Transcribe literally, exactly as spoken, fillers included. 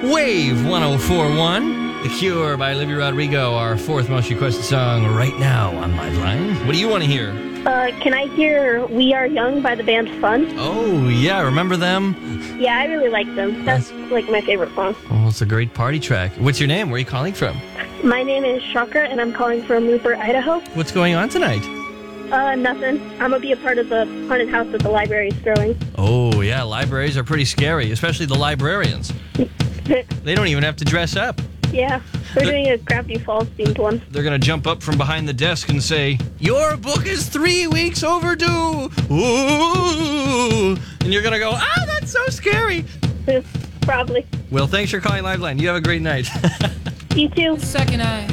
Wave one oh four point one. The Cure by Olivia Rodrigo, our fourth most requested song right now on Liveline. What do you want to hear? Uh, can I hear We Are Young by the band Fun? Oh, yeah, remember them? Yeah, I really like them. That's like my favorite song. Oh, it's a great party track. What's your name? Where are you calling from? My name is Shaka, and I'm calling from Rupert, Idaho. What's going on tonight? Uh, nothing. I'm gonna be a part of the haunted house that the library is throwing. Oh, yeah, libraries are pretty scary, especially the librarians. They don't even have to dress up. Yeah, they're doing a Gravity Falls themed one. They're going to jump up from behind the desk and say, "Your book is three weeks overdue." Ooh. And you're going to go, "Ah, that's so scary." Probably. Well, thanks for calling Liveline. You have a great night. You too. Second eye.